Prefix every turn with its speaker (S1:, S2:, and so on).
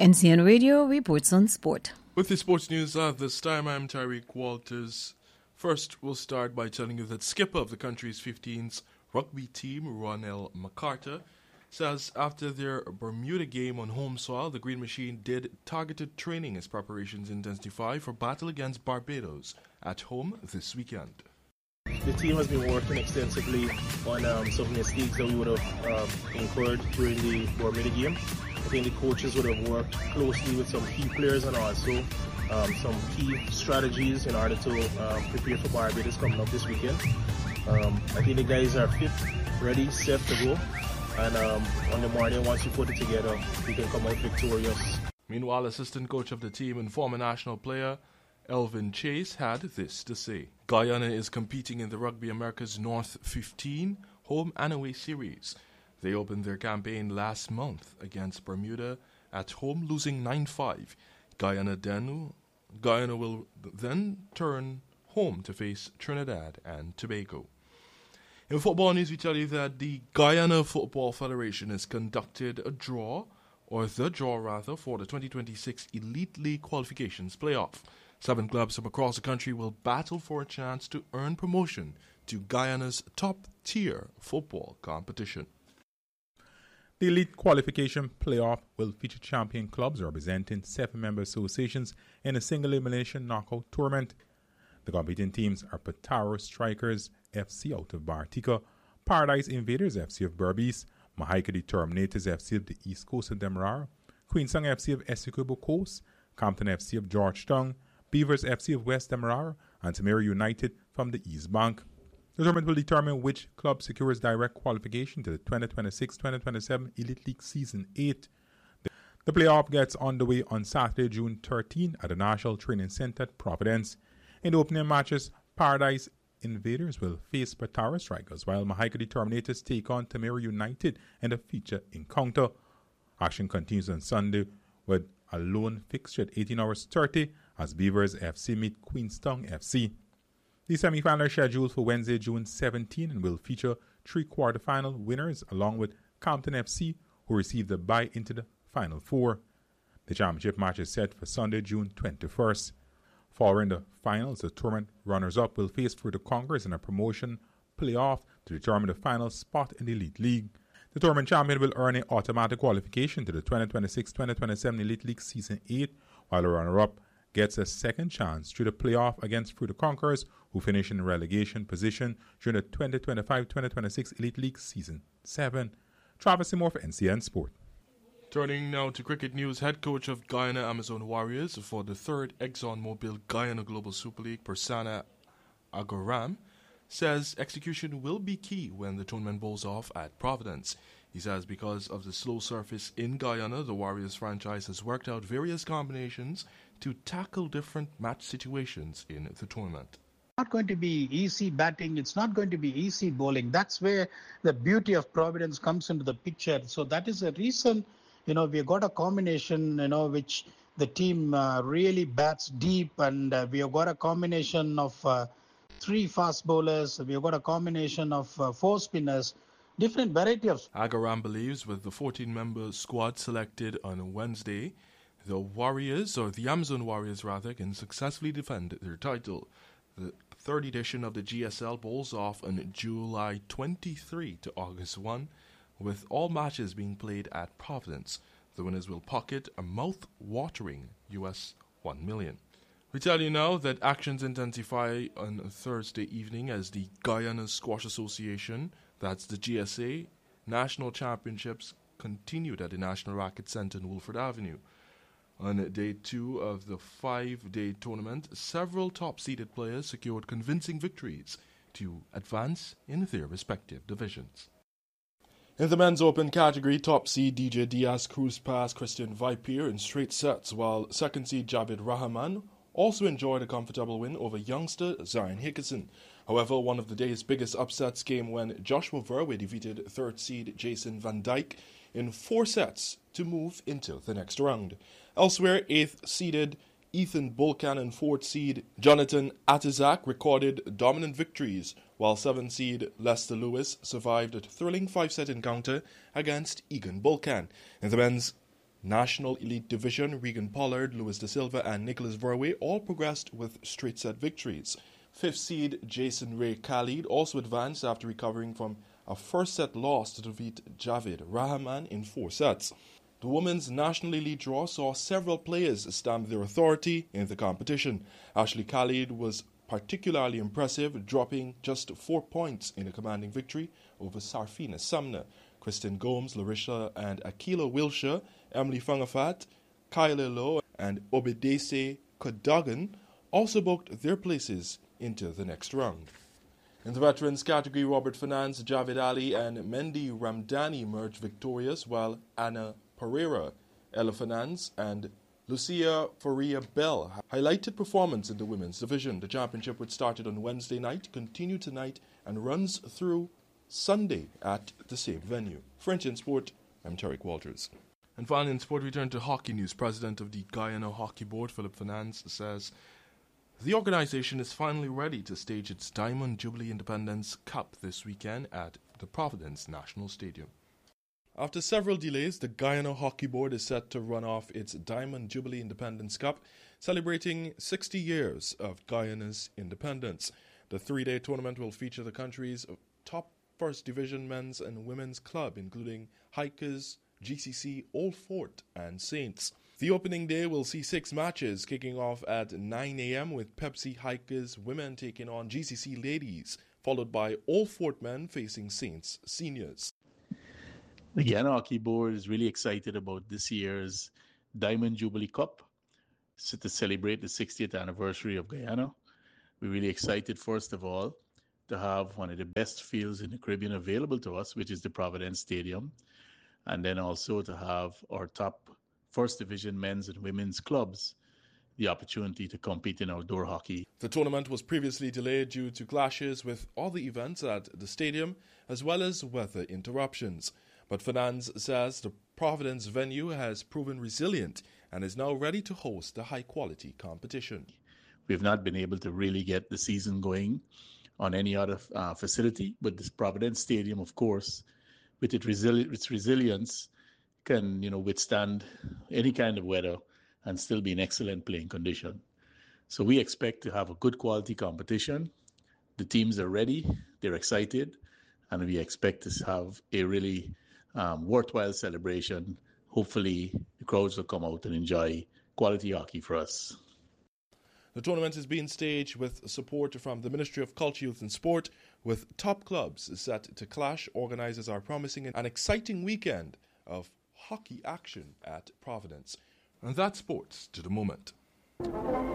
S1: NCN Radio reports on sport.
S2: With the sports news at this time, I'm Tyreek Walters. First, we'll start by telling you that skipper of the country's 15th rugby team, Ronell McCarter, says after their Bermuda game on home soil, the Green Machine did targeted training as preparations intensify for battle against Barbados at home this weekend.
S3: The team has been working extensively on some mistakes that we would have incurred during the Bermuda game. I think the coaches would have worked closely with some key players and also some key strategies in order to prepare for Barbados coming up this weekend. I think the guys are fit, ready, set to go. And on the morning, once you put it together, we can come out victorious.
S2: Meanwhile, assistant coach of the team and former national player Elvin Chase had this to say. Guyana is competing in the Rugby Americas North 15 home and away series. They opened their campaign last month against Bermuda at home, losing 9-5. Guyana will then turn home to face Trinidad and Tobago. In football news, we tell you that the Guyana Football Federation has conducted the draw for the 2026 Elite League qualifications playoff. 7 clubs from across the country will battle for a chance to earn promotion to Guyana's top-tier football competition.
S4: The Elite Qualification Playoff will feature champion clubs representing 7-member associations in a single elimination knockout tournament. The competing teams are Pataro Strikers FC out of Bartica, Paradise Invaders FC of Berbice, Mahika Determinators FC of the East Coast of Demerara, Queenston FC of Essequibo Coast, Compton FC of Georgetown, Beavers FC of West Demerara, and Tamara United from the East Bank. The tournament will determine which club secures direct qualification to the 2026-2027 Elite League Season 8. The playoff gets underway on Saturday, June 13 at the National Training Centre at Providence. In the opening matches, Paradise Invaders will face Patara Strikers, while Mahika Determinators take on Tamara United in a feature encounter. Action continues on Sunday with a lone fixture at 18 hours 30 as Beavers FC meet Queenstown FC. The semi-final is scheduled for Wednesday, June 17 and will feature 3 quarter-final winners along with Compton FC, who received the bye into the Final Four. The championship match is set for Sunday, June 21st. Following the finals, the tournament runners-up will face Fruita Congress in a promotion playoff to determine the final spot in the Elite League. The tournament champion will earn an automatic qualification to the 2026-2027 Elite League Season 8, while the runner-up gets a second chance through the playoff against Fruita Conquerors, who finish in relegation position during the 2025-2026 Elite League Season 7. Travis Seymour for NCN Sport.
S2: Turning now to cricket news, head coach of Guyana Amazon Warriors for the 3rd ExxonMobil Guyana Global Super League, Prasanna Agaram, says execution will be key when the tournament bowls off at Providence. He says because of the slow surface in Guyana, the Warriors franchise has worked out various combinations to tackle different match situations in the tournament.
S5: Not going to be easy batting, it's not going to be easy bowling. That's where the beauty of Providence comes into the picture. So that is the reason, we've got a combination, which the team really bats deep, and we have got a combination of 3 fast bowlers, we have got a combination of 4 spinners, different variety of...
S2: Agaram believes with the 14-member squad selected on Wednesday, the Amazon Warriors can successfully defend their title. The 3rd edition of the GSL bowls off on July 23 to August 1, with all matches being played at Providence. The winners will pocket a mouth-watering US $1 million. We tell you now that actions intensify on Thursday evening as the Guyana Squash Association, that's the GSA, National Championships continued at the National Racquet Centre in Wolford Avenue. On day 2 of the 5-day tournament, several top-seeded players secured convincing victories to advance in their respective divisions. In the men's open category, top seed DJ Diaz cruised past Christian Vipier in straight sets, while second seed Javid Rahman also enjoyed a comfortable win over youngster Zion Hickerson. However, one of the day's biggest upsets came when Joshua Verwey defeated third seed Jason Van Dyke in 4 sets to move into the next round. Elsewhere, 8th seeded Ethan Bulkan and 4th seed Jonathan Atizak recorded dominant victories, while 7th seed Lester Lewis survived a thrilling 5-set encounter against Egan Bulkan. In the men's National Elite Division, Regan Pollard, Luis da Silva and Nicholas Verwey all progressed with straight set victories. 5th seed Jason Ray Khalid also advanced after recovering from a first set loss to defeat Javid Rahman in 4 sets. The women's National Elite draw saw several players stamp their authority in the competition. Ashley Khalid was particularly impressive, dropping just 4 points in a commanding victory over Sarfina Sumner. Kristen Gomes, Larissa and Akila Wilshire, Emily Fungafat, Kyla Lowe and Obedese Kodogan also booked their places into the next round. In the veterans category, Robert Finance, Javid Ali and Mendy Ramdani emerged victorious, while Anna Pereira, Ella Finance and Lucia Faria Bell highlighted performance in the women's division. The championship, which started on Wednesday night, continued tonight and runs through Sunday at the same venue. French in Sport, I'm Tarek Walters. And finally in sport, we turn to hockey news. President of the Guyana Hockey Board, Philip Finance, says the organization is finally ready to stage its Diamond Jubilee Independence Cup this weekend at the Providence National Stadium. After several delays, the Guyana Hockey Board is set to run off its Diamond Jubilee Independence Cup, celebrating 60 years of Guyana's independence. The 3-day tournament will feature the country's top First Division men's and women's club, including Hikers, GCC, Old Fort and Saints. The opening day will see 6 matches, kicking off at 9 a.m. with Pepsi Hikers women taking on GCC ladies, followed by Old Fort men facing Saints seniors.
S6: The Guyana Hockey Board is really excited about this year's Diamond Jubilee Cup to celebrate the 60th anniversary of Guyana. We're really excited, first of all, to have one of the best fields in the Caribbean available to us, which is the Providence Stadium, and then also to have our top First Division men's and women's clubs the opportunity to compete in outdoor hockey.
S2: The tournament was previously delayed due to clashes with other events at the stadium, as well as weather interruptions. But Finance says the Providence venue has proven resilient and is now ready to host the high-quality competition.
S6: We've not been able to really get the season going on any other facility, but this Providence Stadium, of course, with its resilience, can withstand any kind of weather and still be in excellent playing condition. So we expect to have a good quality competition. The teams are ready, they're excited, and we expect to have a really worthwhile celebration. Hopefully the crowds will come out and enjoy quality hockey for us.
S2: The tournament is being staged with support from the Ministry of Culture, Youth and Sport, with top clubs set to clash. Organisers are promising an exciting weekend of hockey action at Providence. And that's sports to the moment.